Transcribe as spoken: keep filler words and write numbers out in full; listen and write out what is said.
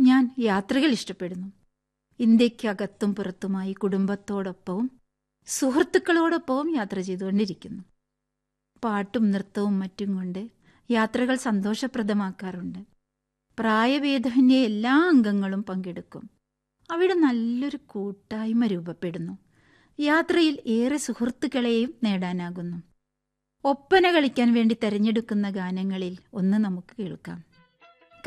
ഞാൻ യാത്രകൾ ഇഷ്ടപ്പെടുന്നു. ഇന്ത്യക്കകത്തും പുറത്തുമായി കുടുംബത്തോടൊപ്പവും സുഹൃത്തുക്കളോടൊപ്പവും യാത്ര ചെയ്തുകൊണ്ടിരിക്കുന്നു. പാട്ടും നൃത്തവും മറ്റും കൊണ്ട് യാത്രകൾ സന്തോഷപ്രദമാക്കാറുണ്ട്. പ്രായഭേദമന്യേ എല്ലാ അംഗങ്ങളും പങ്കെടുക്കും. അവിടെ നല്ലൊരു കൂട്ടായ്മ രൂപപ്പെടുന്നു. യാത്രയിൽ ഏറെ സുഹൃത്തുക്കളെയും നേടാനാകുന്നു. ഒപ്പന കളിക്കാൻ വേണ്ടി തെരഞ്ഞെടുക്കുന്ന ഗാനങ്ങളിൽ ഒന്ന് നമുക്ക് കേൾക്കാം.